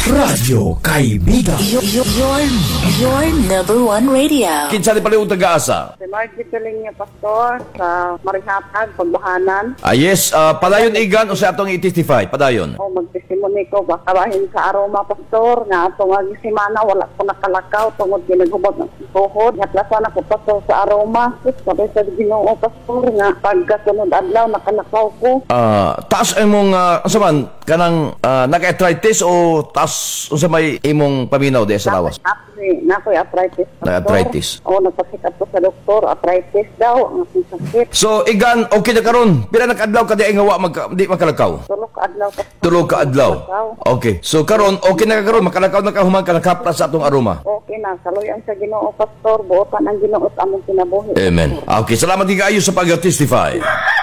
Radyo Kaibigan. Your number one radio. Kinsa ni pala yung taga-asa? Si Margie Piling niya, Pastor, sa Marihatag, Pagbahanan. Yes, padayon igan o sa atong i-testify, padayon. O magtesimony ko, baka bahin sa aroma, Pastor, nga atong agisimana, wala ko nakalakaw, tungod ginagubag ng tuhod. Natlasan ako, Pastor, sa aroma. Sabi sa Ginoo, Pastor, nga pagkasunod adlaw, nakalakaw ko. Taas imong, saman, kanang naka-arthritis o taas sa may imong paminaw di sa lawas? Nakoy arthritis, Pastor. Arthritis. O nagpasikap ko sa doktor, arthritis daw, ang aking sakit. So, igan, okay na karon. Pila naka-adlaw ka di ay ngawa, di makalakaw? Tulog ka adlaw, Pastor. Tulog ka adlaw. Okay. So, karon okay na karon, makalakaw na ka humang kalakapra sa atong aroma. Okay na, saluyan sa Ginoo, Pastor, buotan ang Ginoo at among kinabuhi. Amen. Okay, salamat din kayo sa pag-testify.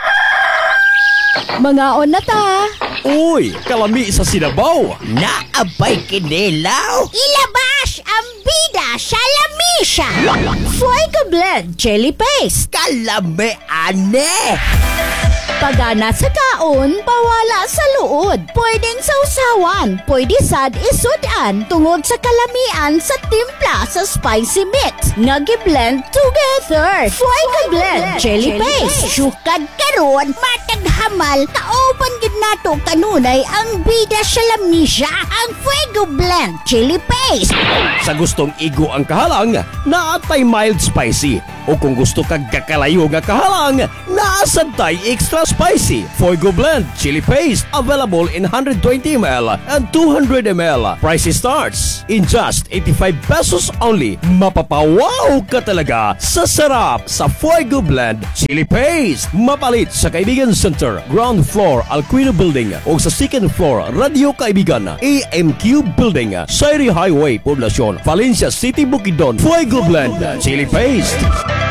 Mga na ta. Uy, kalami sa sinabaw. Naabay kinilaw. Ilabas ang bida sa lamisa. Fuego Blend Jelly Paste. Kalami ane. Pagana sa kaon, pawala sa luod. Pwedeng sausawan, pwede sad isudan tungod sa kalamian sa timpla sa spicy mix. Nagi-blend together. Fuego Blend Jelly Paste. Sukad karon, matag hamal, kauban gid nato kanunay ang bida sa lamisa, ang Fuego Blend Chili Paste. Sa gustong igo ang kahalang, naatay mild spicy. O kung gusto kag kakalayo nga kahalang, naasantay extra spicy. Fuego Blend Chili Paste available in 120 ml and 200 ml. Price starts in just 85 pesos only. Mapapawaw ka talaga sa sarap sa Fuego Blend Chili Paste. Mapalit sa Kaibigan Center, ground floor Alquino Building o sa second floor Radio Kaibigan, AMQ Building, Sairi Highway, Poblacion, Valencia City, Bukidnon. Fuego Blend Chili Paste.